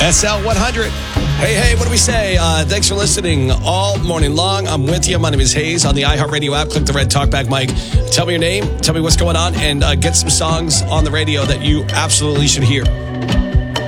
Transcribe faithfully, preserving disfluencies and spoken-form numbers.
S L one hundred. Hey, hey, what do we say? Uh, thanks for listening all morning long. I'm with you. My name is Hayes on the iHeartRadio app. Click the red talkback mic. Tell me your name. Tell me what's going on. And uh, get some songs on the radio that you absolutely should hear.